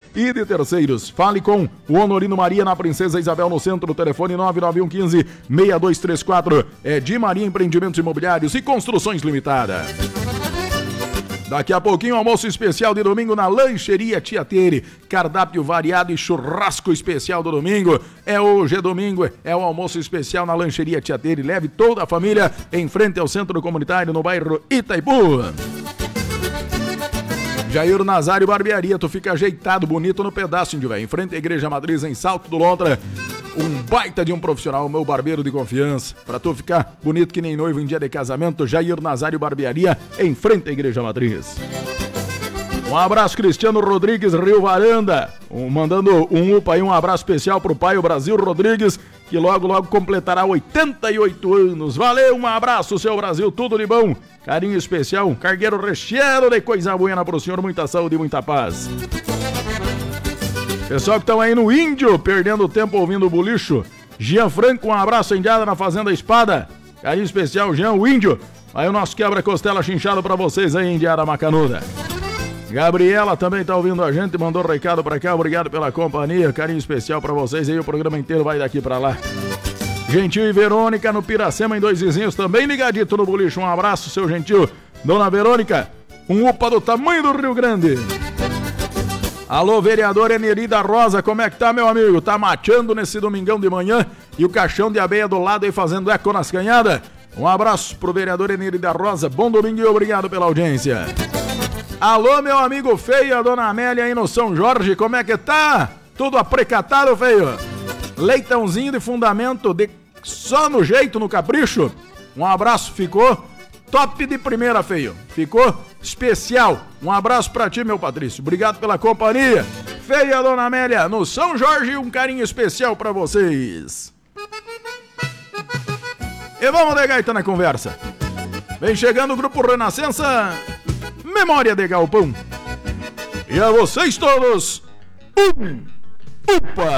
e de terceiros. Fale com o Honorino Maria na Princesa Isabel no centro, telefone 99115-6234. É de Maria Empreendimentos Imobiliários e Construções Limitada. Daqui a pouquinho, almoço especial de domingo na Lancheria Tia Tere. Cardápio variado e churrasco especial do domingo. Hoje é domingo, é o almoço especial na Lancheria Tia Tere. Leve toda a família em frente ao Centro Comunitário no bairro Itaipu. Jair Nazário Barbearia, tu fica ajeitado, bonito no pedaço, em frente à Igreja Matriz, em Salto do Lontra. Um baita de um profissional, meu barbeiro de confiança. Pra tu ficar bonito que nem noivo em dia de casamento, Jair Nazário Barbearia, em frente à Igreja Matriz. Um abraço, Cristiano Rodrigues, Rio Varanda. Mandando um upa aí, um abraço especial pro pai, o Brasil Rodrigues, que logo, logo completará 88 anos. Valeu, um abraço, seu Brasil, tudo de bom. Carinho especial, um cargueiro recheado de coisa buena pro senhor, muita saúde e muita paz. Pessoal que estão aí no Índio, perdendo tempo ouvindo o bolicho. Jean Franco, um abraço indiada na Fazenda Espada. Carinho especial, Jean, o Índio. Aí o nosso quebra-costela chinchado pra vocês aí, indiada macanuda. Gabriela também tá ouvindo a gente, mandou recado pra cá, obrigado pela companhia. Carinho especial pra vocês aí, o programa inteiro vai daqui pra lá. Gentil e Verônica no Piracema, em Dois Vizinhos, também ligadito no bolicho. Um abraço, seu Gentil. Dona Verônica, um upa do tamanho do Rio Grande. Alô, vereador Eneri da Rosa, como é que tá, meu amigo? Tá mateando nesse domingão de manhã e o caixão de abelha do lado aí fazendo eco nas canhadas? Um abraço pro vereador Eneri da Rosa, bom domingo e obrigado pela audiência. Alô, meu amigo feio, a dona Amélia aí no São Jorge, como é que tá? Tudo aprecatado, feio? Leitãozinho de fundamento, só no jeito, no capricho? Um abraço, ficou top de primeira, feio. Ficou especial. Um abraço pra ti, meu Patrício. Obrigado pela companhia. Feia, dona Amélia, no São Jorge, um carinho especial pra vocês. E vamos de gaita na conversa. Vem chegando o Grupo Renascença, Memória de Galpão. E a vocês todos, upa!